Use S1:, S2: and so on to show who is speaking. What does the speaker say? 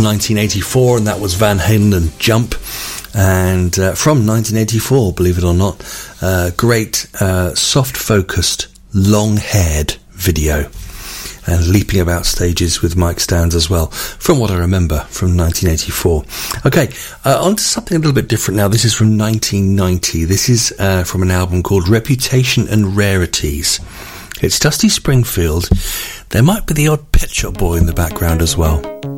S1: 1984, and that was Van Halen and Jump. And from 1984, believe it or not, great soft-focused, long-haired video. And leaping about stages with mic stands as well, from what I remember from 1984. Okay, on to something a little bit different now. This is from 1990. This is from an album called Reputation and Rarities. It's Dusty Springfield. There might be the odd Pet Shop Boy in the background as well.